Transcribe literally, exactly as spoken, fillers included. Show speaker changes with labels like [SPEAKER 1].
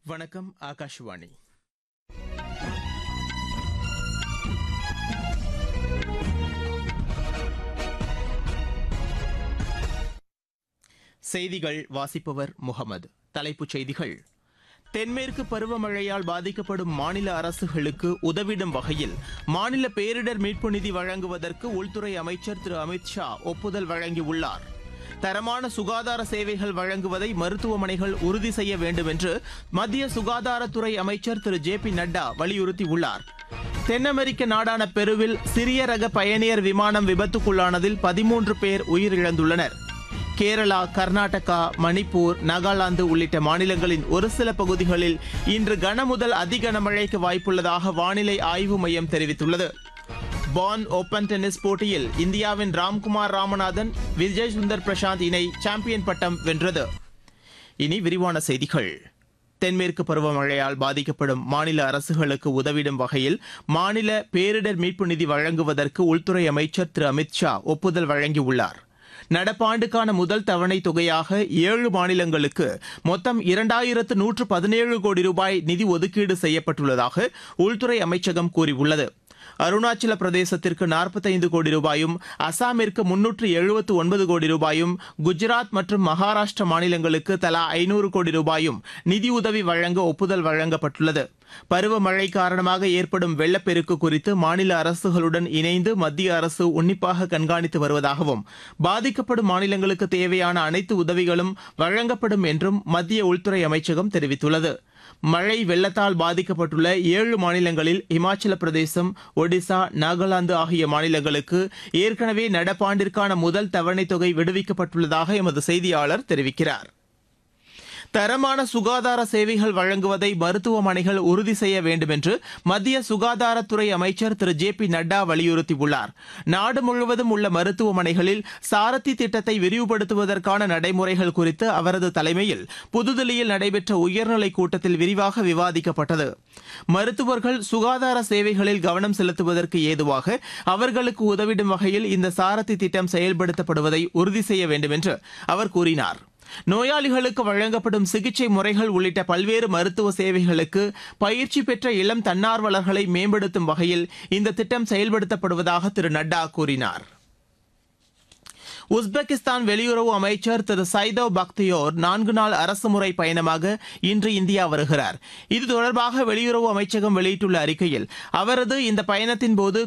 [SPEAKER 1] வணக்கம். ஆகாஷவாணி. செய்திகள் வாசிப்பவர் முகமது. தலைப்புச் செய்திகள். தென்மேற்கு பருவமழையால் பாதிக்கப்படும் மாநில அரசுகளுக்கு உதவிடும் வகையில் மாநில பேரிடர் மீட்பு நிதி வழங்குவதற்கு உள்துறை அமைச்சர் திரு அமித் ஷா ஒப்புதல் வழங்கியுள்ளார். தரமான சுகாதார சேவைகள் வழங்குவதை மருத்துவமனைகள் உறுதி செய்ய வேண்டும் என்று மத்திய சுகாதாரத்துறை அமைச்சர் திரு ஜே பி நட்டா வலியுறுத்தியுள்ளார். தென் அமெரிக்க நாடான பெருவில் சிறிய ரக பயணியர் விமானம் விபத்துக்குள்ளானதில் பதிமூன்று பேர் உயிரிழந்துள்ளனர். கேரளா, கர்நாடகா, மணிப்பூர், நாகாலாந்து உள்ளிட்ட மாநிலங்களின் ஒரு சில பகுதிகளில் இன்று கனமுதல் அதி கனமழைக்கு வாய்ப்புள்ளதாக வானிலை ஆய்வு மையம் தெரிவித்துள்ளது. பான் ஓபன் டென்னிஸ் போட்டியில் இந்தியாவின் ராம்குமார் ராமநாதன், விஜய் சுந்தர் பிரசாந்த் இணை சாம்பியன் பட்டம் வென்றது. இனி விரிவான செய்திகள். தென்மேற்கு பருவமழையால் பாதிக்கப்படும் மாநில அரசுகளுக்கு உதவிடும் வகையில் மாநில பேரிடர் மீட்பு நிதி வழங்குவதற்கு உள்துறை அமைச்சர் திரு அமித் ஷா ஒப்புதல் வழங்கியுள்ளார். நடப்பாண்டுக்கான முதல் தவணை தொகையாக ஏழு மாநிலங்களுக்கு மொத்தம் இரண்டாயிரத்து நூற்று பதினேழு கோடி ரூபாய் நிதி ஒதுக்கீடு செய்யப்பட்டுள்ளதாக உள்துறை அமைச்சகம் கூறியுள்ளது. அருணாச்சல பிரதேசத்திற்கு நாற்பத்தைந்து கோடி ரூபாயும், அசாமிற்கு முன்னூற்று எழுபத்து ஒன்பது கோடி ரூபாயும், குஜராத் மற்றும் மகாராஷ்டிரா மாநிலங்களுக்கு தலா ஐநூறு கோடி ரூபாயும் நிதியுதவி வழங்க ஒப்புதல் வழங்கப்பட்டுள்ளது. பருவமழை காரணமாக ஏற்படும் வெள்ளப்பெருக்கு குறித்து மாநில அரசுகளுடன் இணைந்து மத்திய அரசு உன்னிப்பாக கண்காணித்து வருவதாகவும், பாதிக்கப்படும் மாநிலங்களுக்கு தேவையான அனைத்து உதவிகளும் வழங்கப்படும் என்றும் மத்திய உள்துறை அமைச்சகம் தெரிவித்துள்ளது. மழை வெள்ளத்தால் பாதிக்கப்பட்டுள்ள ஏழு மாநிலங்களில் இமாச்சல பிரதேசம், ஒடிசா, நாகாலாந்து ஆகிய மாநிலங்களுக்கு ஏற்கனவே நடப்பாண்டிற்கான முதல் தவணைத் தொகை விடுவிக்கப்பட்டுள்ளதாக எமது செய்தியாளர் தெரிவிக்கிறார். தரமான சுகாதார சேவைகள் வழங்குவதை மருத்துவமனைகள் உறுதி செய்ய வேண்டும் என்று மத்திய சுகாதாரத்துறை அமைச்சர் திரு ஜே பி நட்டா வலியுறுத்தியுள்ளார். நாடு முழுவதும் உள்ள மருத்துவமனைகளில் சாரதி திட்டத்தை விரிவுபடுத்துவதற்கான நடைமுறைகள் குறித்து அவரது தலைமையில் புதுதில்லியில் நடைபெற்ற உயர்நிலைக் கூட்டத்தில் விரிவாக விவாதிக்கப்பட்டது. மருத்துவர்கள் சுகாதார சேவைகளில் கவனம் செலுத்துவதற்கு ஏதுவாக அவர்களுக்கு உதவிடும் வகையில் இந்த சாரதி திட்டம் செயல்படுத்தப்படுவதை உறுதி செய்ய வேண்டும் என்று அவர் கூறினார். நோயாளிகளுக்கு வழங்கப்படும் சிகிச்சை முறைகள் உள்ளிட்ட பல்வேறு மருத்துவ சேவைகளுக்கு பயிற்சி பெற்ற இளம் தன்னார்வலர்களை மேம்படுத்தும் வகையில் இந்த திட்டம் செயல்படுத்தப்படுவதாக திரு நட்டா கூறினார். உஸ்பெகிஸ்தான் வெளியுறவு அமைச்சர் திரு சைதவ் பக்தியோர் நான்கு நாள் அரசுமுறை பயணமாக இன்று இந்தியா வருகிறார். இது தொடர்பாக வெளியுறவு அமைச்சகம் வெளியிட்டுள்ள அறிக்கையில் அவரது இந்த பயணத்தின்போது